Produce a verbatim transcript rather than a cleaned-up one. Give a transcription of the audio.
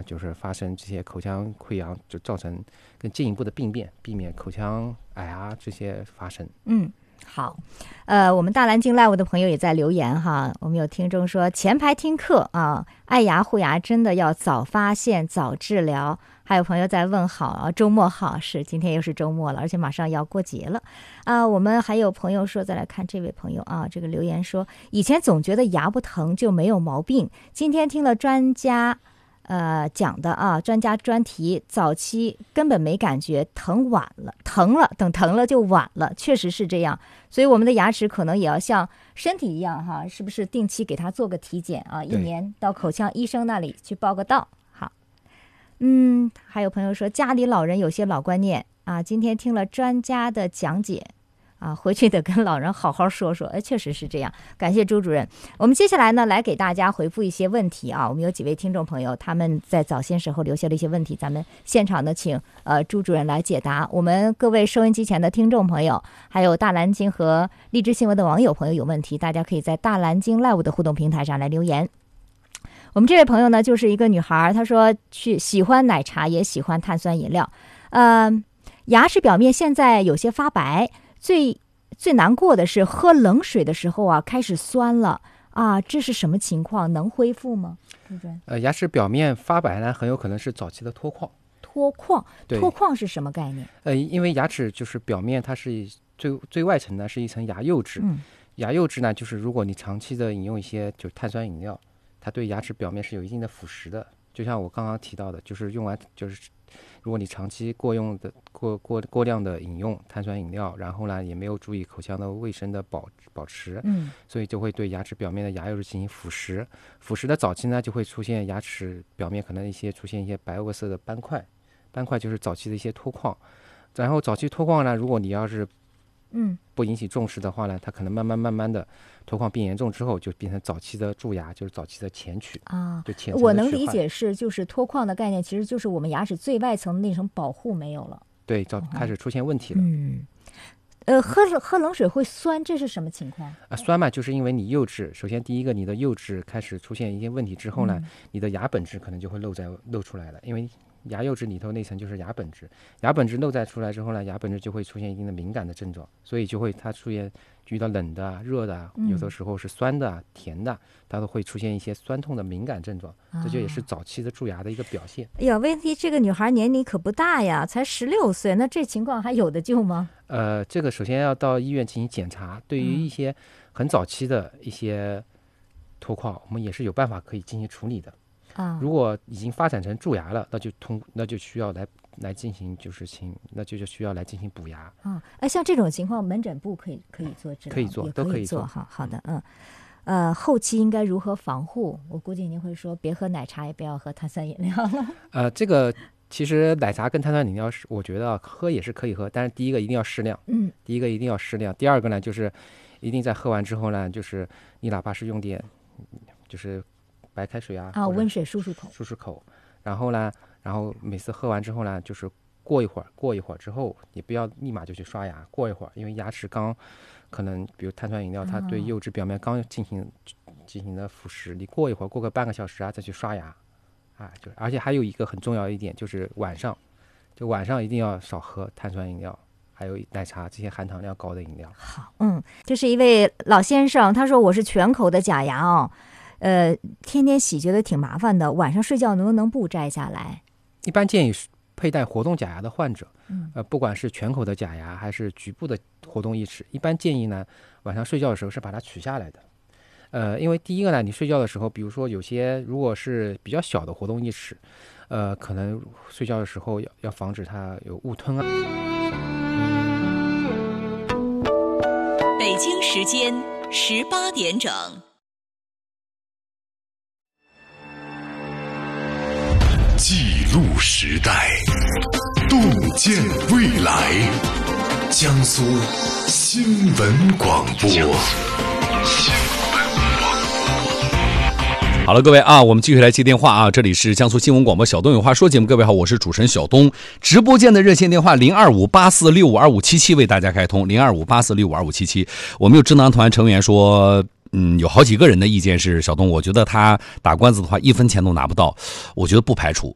就是发生这些口腔溃疡，就造成更进一步的病变，避免口腔癌啊这些发生。 嗯。好，呃，我们大蓝鲸 Live 的朋友也在留言哈，我们有听众说前排听课啊，爱牙护牙真的要早发现早治疗。还有朋友在问好啊，周末好，是今天又是周末了，而且马上要过节了啊。我们还有朋友说，再来看这位朋友啊，这个留言说，以前总觉得牙不疼就没有毛病，今天听了专家呃讲的啊，专家专题，早期根本没感觉，疼晚了，疼了，等疼了就晚了，确实是这样。所以我们的牙齿可能也要像身体一样哈，是不是定期给他做个体检啊？一年到口腔医生那里去报个到。好，嗯，还有朋友说家里老人有些老观念啊，今天听了专家的讲解。啊，回去得跟老人好好说说，哎，确实是这样。感谢朱主任。我们接下来呢，来给大家回复一些问题啊。我们有几位听众朋友，他们在早些时候留下了一些问题，咱们现场呢，请呃朱主任来解答。我们各位收音机前的听众朋友，还有大蓝鲸和荔枝新闻的网友朋友有问题，大家可以在大蓝鲸 Live 的互动平台上来留言。我们这位朋友呢，就是一个女孩，她说去喜欢奶茶，也喜欢碳酸饮料。呃，牙齿表面现在有些发白。最最难过的是喝冷水的时候啊，开始酸了啊，这是什么情况？能恢复吗？ 呃，牙齿表面发白呢，很有可能是早期的脱矿。 脱矿，脱矿是什么概念？ 呃，因为牙齿就是表面它是最最外层呢是一层牙釉质， 嗯， 牙釉质呢就是如果你长期的饮用一些就是碳酸饮料，它对牙齿表面是有一定的腐蚀的。就像我刚刚提到的，就是用完就是。如果你长期过用的过过过量的饮用碳酸饮料，然后呢也没有注意口腔的卫生的保保持， 嗯， 所以就会对牙齿表面的牙釉质进行腐蚀。腐蚀的早期呢，就会出现牙齿表面可能一些出现一些白垩色的斑块，斑块就是早期的一些脱矿。然后早期脱矿呢，如果你要是嗯不引起重视的话呢，它可能慢慢慢慢的脱矿变严重之后，就变成早期的蛀牙，就是早期的前龋啊。 就前层的我能理解是就是脱矿的概念，其实就是我们牙齿最外层的那层保护没有了， 对，早开始出现问题了。 嗯，呃，喝喝冷水会酸，这是什么情况啊？酸嘛，就是因为你釉质，首先第一个，你的釉质开始出现一些问题之后呢，嗯、你的牙本质可能就会露在露出来了，因为牙釉质里头那层就是牙本质，牙本质露在出来之后呢，牙本质就会出现一定的敏感的症状，所以就会它出现遇到冷的、啊、热的、啊，有的时候是酸的、啊、甜的，它都会出现一些酸痛的敏感症状，这就也是早期的蛀牙的一个表现。 哎呀，问题这个女孩年龄可不大呀，才十六岁，那这情况还有的救吗？ 呃，这个首先要到医院进行检查，对于一些很早期的一些脱矿，我们也是有办法可以进行处理的。 啊， 如果已经发展成蛀牙了，那就通那就需要来来进行就是请那就就需要来进行补牙啊。哎，像这种情况，门诊部可以可以做治疗， 可以做，都可以做。 好好的，嗯，呃，后期应该如何防护？我估计您会说，别喝奶茶，也不要喝碳酸饮料了。 呃，这个其实奶茶跟碳酸饮料是，我觉得喝也是可以喝，但是第一个一定要适量， 嗯， 第一个一定要适量。第二个呢，就是一定在喝完之后呢，就是你哪怕是用点，就是白开水啊， 啊，温水漱漱口， 漱漱口。然后呢，然后每次喝完之后呢，就是过一会儿，过一会儿之后，你不要立马就去刷牙，过一会儿，因为牙齿刚可能，比如碳酸饮料，它对釉质表面刚进行、哦、进行了腐蚀，你过一会儿，过个半个小时啊，再去刷牙，啊，就而且还有一个很重要一点，就是晚上，就晚上一定要少喝碳酸饮料。还有奶茶这些含糖量高的饮料。 好，嗯，这是一位老先生，他说我是全口的假牙哦，呃，天天洗觉得挺麻烦的，晚上睡觉能不能不摘下来？ 一般建议佩戴活动假牙的患者， 嗯， 呃，不管是全口的假牙还是局部的活动义齿，一般建议呢晚上睡觉的时候是把它取下来的。呃，因为第一个呢，你睡觉的时候，比如说有些如果是比较小的活动义齿，呃，可能睡觉的时候要要防止它有误吞啊。 北京时间十八点整。 记录时代，洞见未来。江苏新闻广播。 好了，各位啊，我们继续来接电话啊！这里是江苏新闻广播小东有话说节目，各位好，我是主持人小东。直播间的热线电话零二五八四六五二五七七为大家开通，零二五八四六五二五七七。我们有智囊团成员说，嗯，有好几个人的意见是，小东，我觉得他打官司的话，一分钱都拿不到。我觉得不排除，